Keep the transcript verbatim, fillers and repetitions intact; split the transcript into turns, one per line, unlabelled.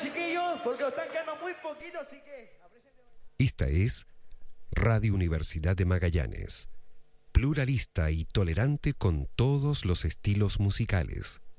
chiquillos, porque están quedando muy poquitos, así que...
Esta es Radio Universidad de Magallanes, pluralista y tolerante con todos los estilos musicales.